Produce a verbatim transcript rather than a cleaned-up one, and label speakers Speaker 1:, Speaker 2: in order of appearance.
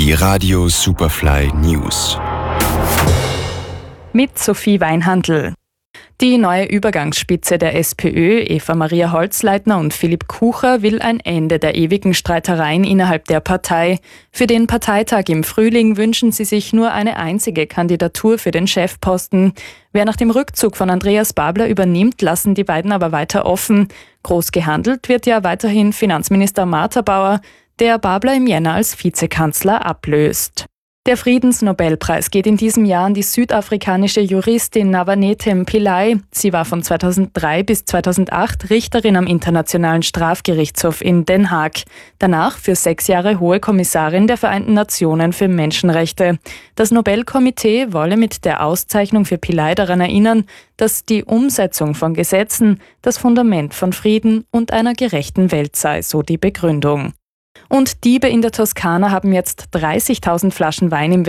Speaker 1: Die Radio Superfly News.
Speaker 2: Mit Sophie Weinhandl. Die neue Übergangsspitze der SPÖ, Eva-Maria Holzleitner und Philipp Kucher, will ein Ende der ewigen Streitereien innerhalb der Partei. Für den Parteitag im Frühling wünschen sie sich nur eine einzige Kandidatur für den Chefposten. Wer nach dem Rückzug von Andreas Babler übernimmt, lassen die beiden aber weiter offen. Groß gehandelt wird ja weiterhin Finanzminister Martha Bauer, der Babler im Jänner als Vizekanzler ablöst. Der Friedensnobelpreis geht in diesem Jahr an die südafrikanische Juristin Nawanetem Pillay. Sie war von zweitausenddrei bis zweitausendacht Richterin am Internationalen Strafgerichtshof in Den Haag. Danach für sechs Jahre Hohe Kommissarin der Vereinten Nationen für Menschenrechte. Das Nobelkomitee wolle mit der Auszeichnung für Pillay daran erinnern, dass die Umsetzung von Gesetzen das Fundament von Frieden und einer gerechten Welt sei, so die Begründung. Und Diebe in der Toskana haben jetzt dreißigtausend Flaschen Wein im